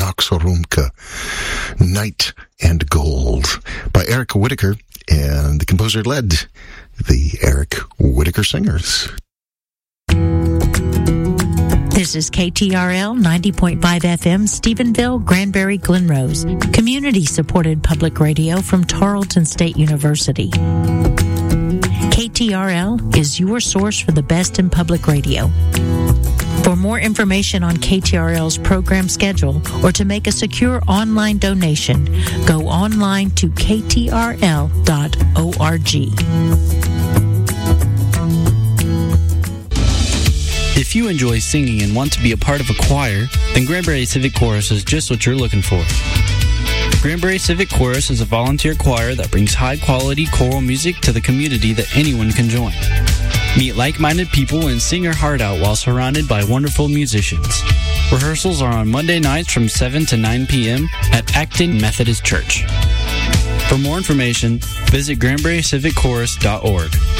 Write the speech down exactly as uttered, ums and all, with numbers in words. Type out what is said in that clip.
Nox Rumka, Night and Gold by Eric Whitacre, and the composer led the Eric Whitacre Singers. This is K T R L ninety point five F M, Stephenville, Granbury, Glen Rose, community-supported public radio from Tarleton State University. K T R L is your source for the best in public radio. For more information on K T R L's program schedule or to make a secure online donation, go online to k t r l dot org. If you enjoy singing and want to be a part of a choir, then Granbury Civic Chorus is just what you're looking for. Granbury Civic Chorus is a volunteer choir that brings high-quality choral music to the community that anyone can join. Meet like-minded people and sing your heart out while surrounded by wonderful musicians. Rehearsals are on Monday nights from seven to nine p.m. at Acton Methodist Church. For more information, visit granbury civic chorus dot org.